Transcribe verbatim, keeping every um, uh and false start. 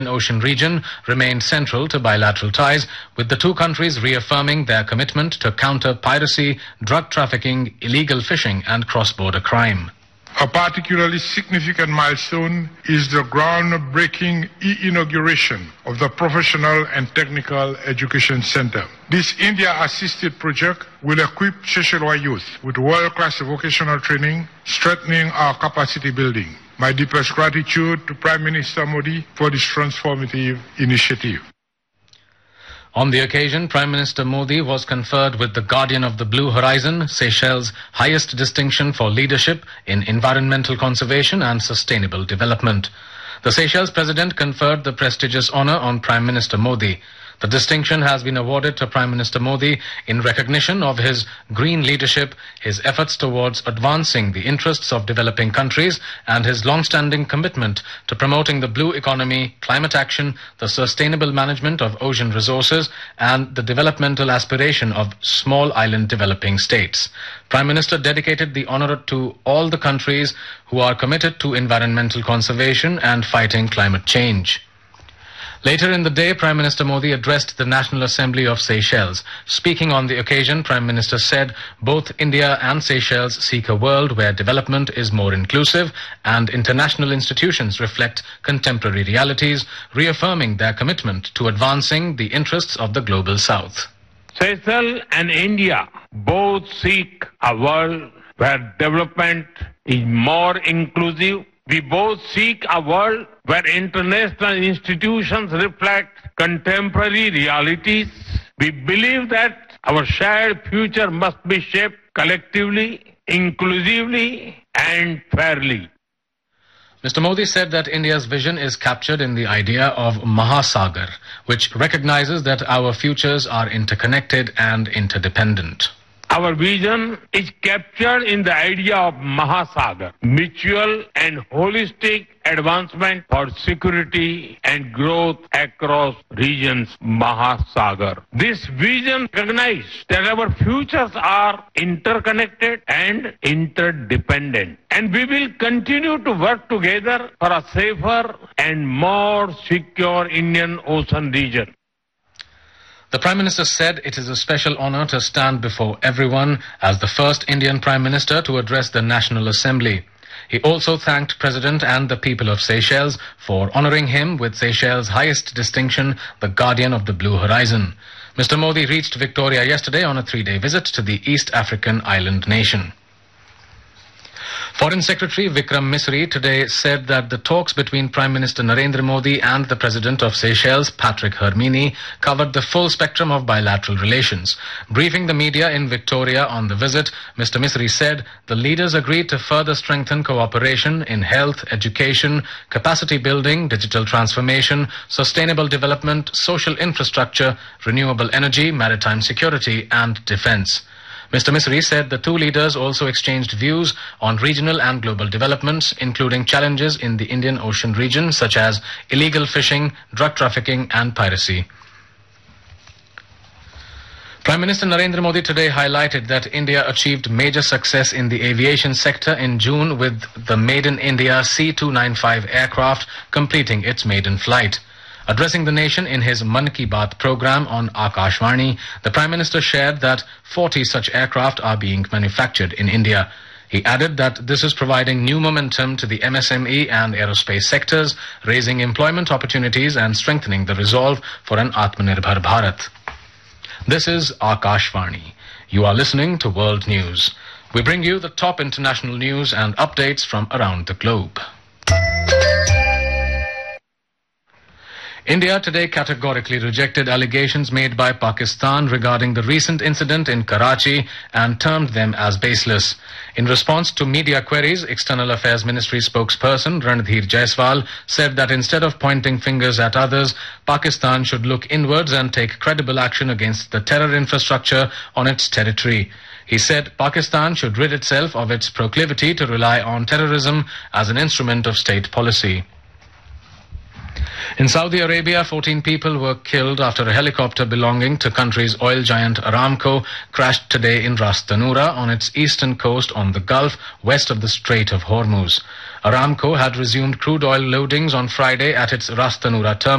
Ocean region remained central to bilateral ties, with the two countries reaffirming their commitment to counter piracy, drug trafficking, illegal fishing and cross-border crime. A particularly significant milestone is the groundbreaking inauguration of the Professional and Technical Education Center. This India-assisted project will equip Seychellois youth with world-class vocational training, strengthening our capacity building. My deepest gratitude to Prime Minister Modi for this transformative initiative. On the occasion, Prime Minister Modi was conferred with the Guardian of the Blue Horizon, Seychelles' highest distinction for leadership in environmental conservation and sustainable development. The Seychelles President conferred the prestigious honor on Prime Minister Modi. The distinction has been awarded to Prime Minister Modi in recognition of his green leadership, his efforts towards advancing the interests of developing countries, and his long-standing commitment to promoting the blue economy, climate action, the sustainable management of ocean resources, and the developmental aspiration of small island developing states. Prime Minister dedicated the honor to all the countries who are committed to environmental conservation and fighting climate change. Later in the day, Prime Minister Modi addressed the National Assembly of Seychelles. Speaking on the occasion, Prime Minister said both India and Seychelles seek a world where development is more inclusive and international institutions reflect contemporary realities, reaffirming their commitment to advancing the interests of the global South. Seychelles and India both seek a world where development is more inclusive. We both seek a world where international institutions reflect contemporary realities. We believe that our shared future must be shaped collectively, inclusively, and fairly. Mister Modi said that India's vision is captured in the idea of Mahasagar, which recognizes that our futures are interconnected and interdependent. Our vision is captured in the idea of Mahasagar, mutual and holistic advancement for security and growth across regions. Mahasagar. This vision recognizes that our futures are interconnected and interdependent, and we will continue to work together for a safer and more secure Indian Ocean region. The Prime Minister said it is a special honor to stand before everyone as the first Indian Prime Minister to address the National Assembly. He also thanked President and the people of Seychelles for honoring him with Seychelles' highest distinction, the Guardian of the Blue Horizon. Mister Modi reached Victoria yesterday on a three-day visit to the East African island nation. Foreign Secretary Vikram Misri today said that the talks between Prime Minister Narendra Modi and the President of Seychelles, Patrick Hermini, covered the full spectrum of bilateral relations. Briefing the media in Victoria on the visit, Mister Misri said the leaders agreed to further strengthen cooperation in health, education, capacity building, digital transformation, sustainable development, social infrastructure, renewable energy, maritime security, and defense. Mister Misri said the two leaders also exchanged views on regional and global developments, including challenges in the Indian Ocean region such as illegal fishing, drug trafficking and piracy. Prime Minister Narendra Modi today highlighted that India achieved major success in the aviation sector in June with the Made in India C two ninety-five aircraft completing its maiden flight. Addressing the nation in his Mann Ki Baat program on Akashvani, the Prime Minister shared that forty such aircraft are being manufactured in India. He added that this is providing new momentum to the M S M E and aerospace sectors, raising employment opportunities and strengthening the resolve for an Atmanirbhar Bharat. This is Akashvani. You are listening to World News. We bring you the top international news and updates from around the globe. India today categorically rejected allegations made by Pakistan regarding the recent incident in Karachi and termed them as baseless. In response to media queries, External Affairs Ministry spokesperson Ranadhir Jaiswal said that instead of pointing fingers at others, Pakistan should look inwards and take credible action against the terror infrastructure on its territory. He said Pakistan should rid itself of its proclivity to rely on terrorism as an instrument of state policy. In Saudi Arabia, fourteen people were killed after a helicopter belonging to country's oil giant Aramco crashed today in Ras Tanura on its eastern coast on the Gulf west of the Strait of Hormuz. Aramco had resumed crude oil loadings on Friday at its Ras Tanura terminal.